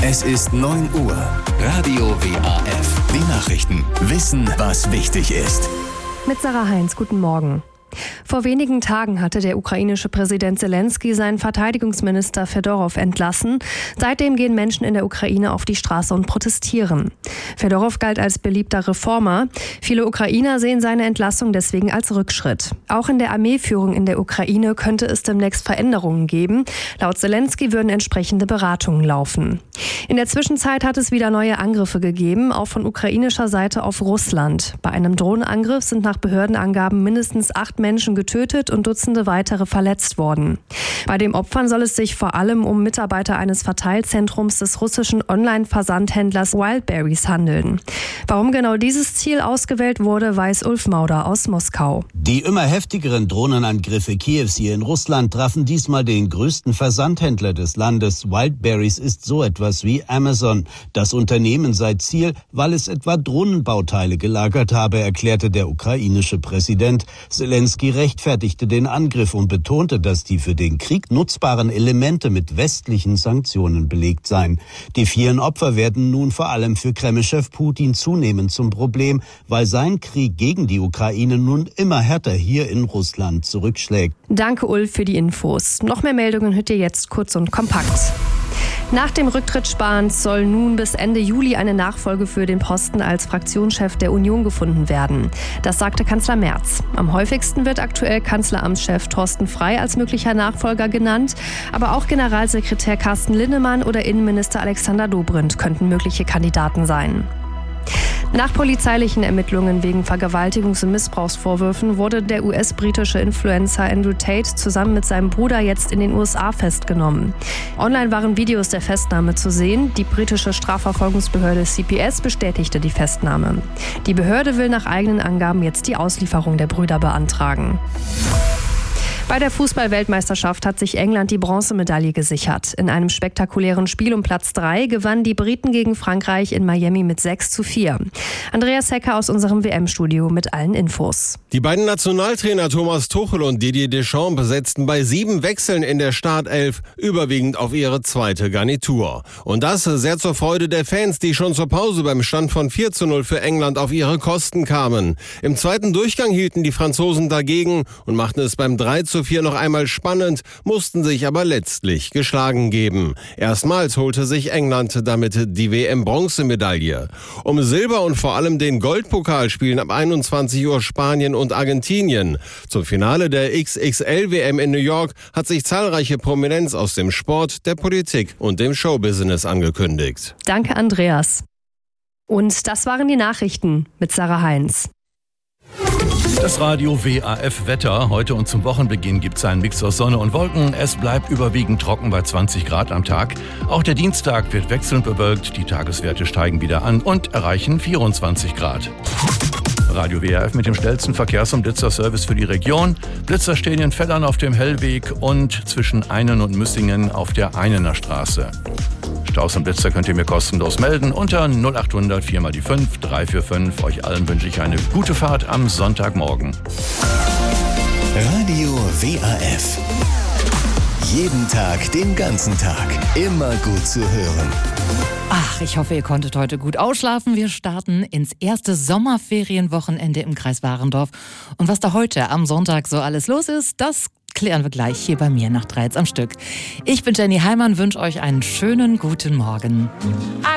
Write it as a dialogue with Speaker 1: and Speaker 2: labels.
Speaker 1: Es ist 9 Uhr. Radio WAF. Die Nachrichten. Wissen, was wichtig ist.
Speaker 2: Mit Sarah Heinz, guten Morgen. Vor wenigen Tagen hatte der ukrainische Präsident Zelensky seinen Verteidigungsminister Fedorow entlassen. Seitdem gehen Menschen in der Ukraine auf die Straße und protestieren. Fedorow galt als beliebter Reformer. Viele Ukrainer sehen seine Entlassung deswegen als Rückschritt. Auch in der Armeeführung in der Ukraine könnte es demnächst Veränderungen geben. Laut Zelensky würden entsprechende Beratungen laufen. In der Zwischenzeit hat es wieder neue Angriffe gegeben, auch von ukrainischer Seite auf Russland. Bei einem Drohnenangriff sind nach Behördenangaben mindestens 8 Menschen getötet und Dutzende weitere verletzt worden. Bei den Opfern soll es sich vor allem um Mitarbeiter eines Verteilzentrums des russischen Online-Versandhändlers Wildberries handeln. Warum genau dieses Ziel ausgewählt wurde, weiß Ulf Mauder aus Moskau.
Speaker 3: Die immer heftigeren Drohnenangriffe Kiews hier in Russland trafen diesmal den größten Versandhändler des Landes. Wildberries ist so etwas wie Amazon. Das Unternehmen sei Ziel, weil es etwa Drohnenbauteile gelagert habe, erklärte der ukrainische Präsident. Zelensky rechtfertigte den Angriff und betonte, dass die für den Krieg nutzbaren Elemente mit westlichen Sanktionen belegt seien. Die vielen Opfer werden nun vor allem für Kreml-Chef Putin zunehmend zum Problem, weil sein Krieg gegen die Ukraine nun immer härter hier in Russland zurückschlägt.
Speaker 2: Danke, Ulf, für die Infos. Noch mehr Meldungen hört ihr jetzt kurz und kompakt. Nach dem Rücktritt Spahns soll nun bis Ende Juli eine Nachfolge für den Posten als Fraktionschef der Union gefunden werden. Das sagte Kanzler Merz. Am häufigsten wird aktuell Kanzleramtschef Thorsten Frey als möglicher Nachfolger genannt. Aber auch Generalsekretär Carsten Linnemann oder Innenminister Alexander Dobrindt könnten mögliche Kandidaten sein. Nach polizeilichen Ermittlungen wegen Vergewaltigungs- und Missbrauchsvorwürfen wurde der US-britische Influencer Andrew Tate zusammen mit seinem Bruder jetzt in den USA festgenommen. Online waren Videos der Festnahme zu sehen. Die britische Strafverfolgungsbehörde CPS bestätigte die Festnahme. Die Behörde will nach eigenen Angaben jetzt die Auslieferung der Brüder beantragen. Bei der Fußball-Weltmeisterschaft hat sich England die Bronzemedaille gesichert. In einem spektakulären Spiel um Platz 3 gewannen die Briten gegen Frankreich in Miami mit 6:4. Andreas Hecker aus unserem WM-Studio mit allen Infos.
Speaker 4: Die beiden Nationaltrainer Thomas Tuchel und Didier Deschamps besetzten bei 7 Wechseln in der Startelf überwiegend auf ihre zweite Garnitur. Und das sehr zur Freude der Fans, die schon zur Pause beim Stand von 4:0 für England auf ihre Kosten kamen. Im zweiten Durchgang hielten die Franzosen dagegen und machten es beim 3:4 noch einmal spannend, mussten sich aber letztlich geschlagen geben. Erstmals holte sich England damit die WM-Bronzemedaille. Um Silber und vor allem den Goldpokal spielen ab 21 Uhr Spanien und Argentinien. Zum Finale der XXL-WM in New York hat sich zahlreiche Prominenz aus dem Sport, der Politik und dem Showbusiness angekündigt.
Speaker 2: Danke, Andreas. Und das waren die Nachrichten mit Sarah Heinz.
Speaker 5: Das Radio WAF Wetter. Heute und zum Wochenbeginn gibt es einen Mix aus Sonne und Wolken. Es bleibt überwiegend trocken bei 20 Grad am Tag. Auch der Dienstag wird wechselnd bewölkt. Die Tageswerte steigen wieder an und erreichen 24 Grad. Radio WAF mit dem schnellsten Verkehrs- und Blitzerservice für die Region. Blitzer stehen in Veldern auf dem Hellweg und zwischen Einen und Müssingen auf der Einener Straße. Staus und Blitzer könnt ihr mir kostenlos melden unter 0800 4 mal die 5 345. Euch allen wünsche ich eine gute Fahrt am Sonntagmorgen.
Speaker 1: Radio WAF. Jeden Tag, den ganzen Tag. Immer gut zu hören.
Speaker 6: Ach, ich hoffe, ihr konntet heute gut ausschlafen. Wir starten ins erste Sommerferienwochenende im Kreis Warendorf. Und was da heute am Sonntag so alles los ist, das klären wir gleich hier bei mir nach 3 am Stück. Ich bin Jenny Heimann, wünsche euch einen schönen guten Morgen.